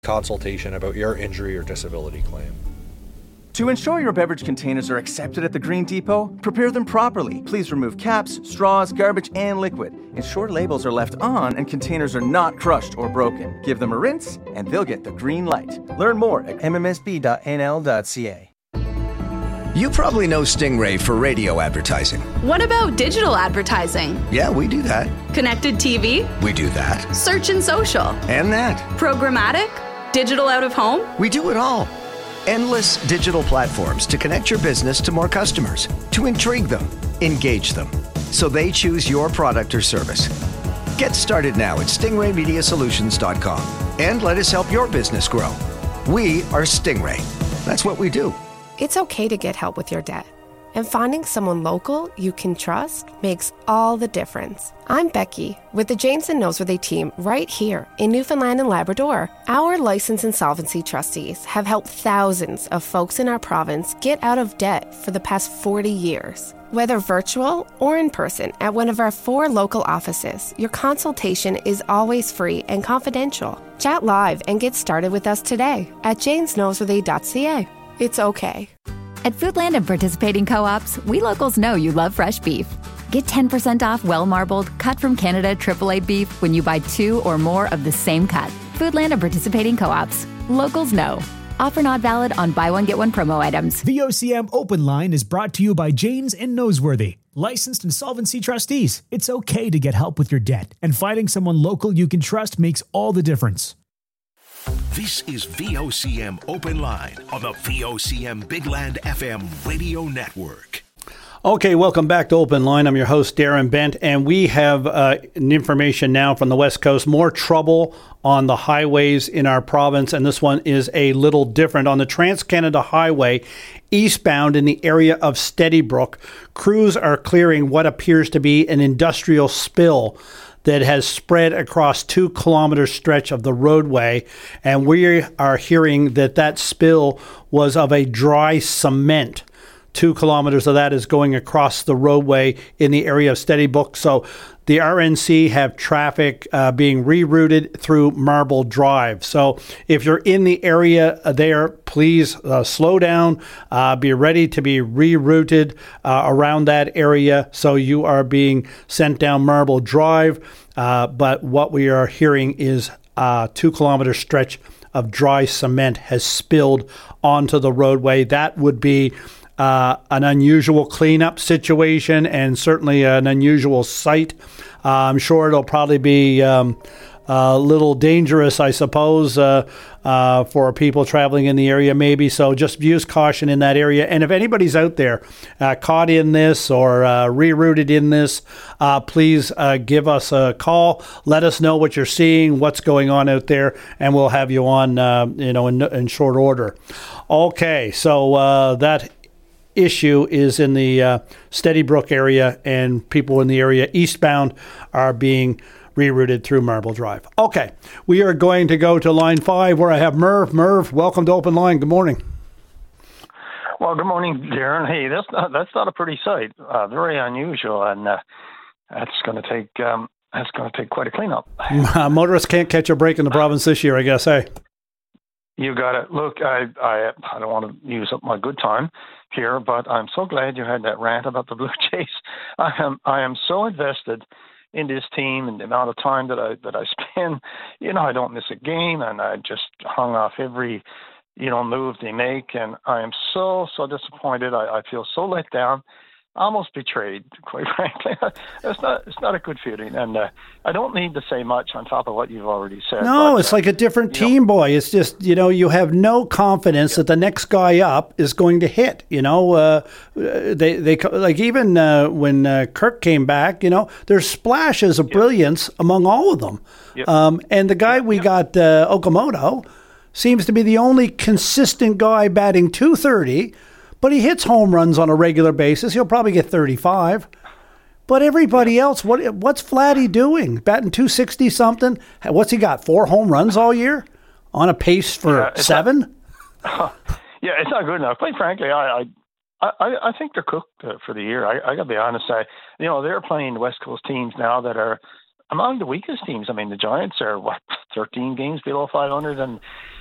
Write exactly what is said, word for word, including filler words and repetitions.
consultation about your injury or disability claim. To ensure your beverage containers are accepted at the Green Depot, prepare them properly. Please remove caps, straws, garbage, and liquid. Ensure labels are left on and containers are not crushed or broken. Give them a rinse, and they'll get the green light. Learn more at m m s b dot n l dot c a. You probably know Stingray for radio advertising. What about digital advertising? Yeah, we do that. Connected T V? We do that. Search and social? And that. Programmatic? Digital out of home? We do it all. Endless digital platforms to connect your business to more customers, to intrigue them, engage them, so they choose your product or service. Get started now at stingray media solutions dot com and let us help your business grow. We are Stingray. That's what we do. It's okay to get help with your debt. And finding someone local you can trust makes all the difference. I'm Becky with the James and Noseworthy team right here in Newfoundland and Labrador. Our licensed insolvency trustees have helped thousands of folks in our province get out of debt for the past forty years. Whether virtual or in person at one of our four local offices, your consultation is always free and confidential. Chat live and get started with us today at james noseworthy dot c a. It's okay. At Foodland and participating co-ops, we locals know you love fresh beef. Get ten percent off well-marbled, cut from Canada triple A beef when you buy two or more of the same cut. Foodland and participating co-ops. Locals know. Offer not valid on buy one, get one promo items. The O C M Open Line is brought to you by James and Noseworthy, licensed insolvency trustees. It's okay to get help with your debt, and finding someone local you can trust makes all the difference. This is V O C M Open Line on the V O C M Big Land F M radio network. Okay, welcome back to Open Line. I'm your host, Darren Bent, and we have uh, information now from the West Coast. More trouble on the highways in our province, and this one is a little different. On the Trans-Canada Highway, eastbound in the area of Steadybrook, crews are clearing what appears to be an industrial spill that has spread across two kilometer stretch of the roadway. And we are hearing that that spill was of a dry cement. Two kilometers of that is going across the roadway in the area of Steadybrook. So the R N C have traffic uh, being rerouted through Marble Drive. So if you're in the area there, please uh, slow down, uh, be ready to be rerouted uh, around that area. So you are being sent down Marble Drive. Uh, but what we are hearing is a two kilometer stretch of dry cement has spilled onto the roadway. That would be Uh, an unusual cleanup situation and certainly an unusual site. Uh, I'm sure it'll probably be um, a little dangerous, I suppose, uh, uh, for people traveling in the area maybe. So just use caution in that area. And if anybody's out there uh, caught in this or uh, rerouted in this, uh, please uh, give us a call. Let us know what you're seeing, what's going on out there, and we'll have you on, uh, you know, in, in short order. Okay, so uh, that issue is in the uh, Steadybrook area, and people in the area eastbound are being rerouted through Marble Drive. Okay, we are going to go to line five where I have Merv. Merv, welcome to Open Line. Good morning. Well, good morning, Darren. Hey, that's not, that's not a pretty sight. Uh, very unusual, and uh, that's going to take um, that's going to take quite a cleanup. Uh, motorists can't catch a break in the province this year, I guess. Hey, you got it. Look, I I I don't want to use up my good time here, but I'm so glad you had that rant about the Blue Jays. I am I am so invested in this team and the amount of time that I that I spend. You know, I don't miss a game, and I just hung off every, you know, move they make, and I am so so disappointed. I, I feel so let down, almost betrayed, quite frankly. It's not it's not a good feeling, and uh, I don't need to say much on top of what you've already said. No, but, it's uh, like a different team, know, boy. It's just, you know, you have no confidence yeah. that the next guy up is going to hit. You know, uh, they they like even uh, when uh, Kirk came back, you know, there's splashes of yeah. brilliance among all of them. Yep. Um, and the guy yep. we yep. got, uh, Okamoto, seems to be the only consistent guy batting two thirty. But he hits home runs on a regular basis. He'll probably get thirty-five. But everybody else, what what's Vladdy doing? Batting two sixty something? What's he got? Four home runs all year? On a pace for yeah, seven? Not, yeah, it's not good enough. Quite frankly, I I, I, I think they're cooked uh, for the year. I, I got to be honest. I, you know, they're playing West Coast teams now that are among the weakest teams. I mean, the Giants are what thirteen games below five hundred, and